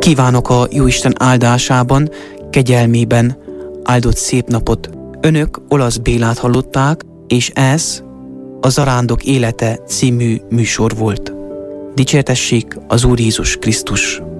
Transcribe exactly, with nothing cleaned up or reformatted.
Kívánok a Jóisten áldásában, kegyelmében áldott szép napot. Önök Olasz Bélát hallották, és ez a Zarándok élete című műsor volt. Dicsértessék az Úr Jézus Krisztus!